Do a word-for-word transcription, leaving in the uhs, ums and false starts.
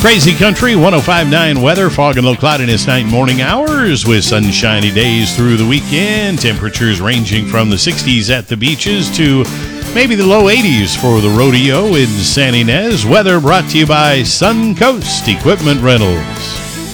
Crazy Country, one oh five point nine weather, fog and low cloudiness night and morning hours with sunshiny days through the weekend. Temperatures ranging from the sixties at the beaches to maybe the low eighties for the rodeo in San Ynez. Weather brought to you by Suncoast Equipment Rentals.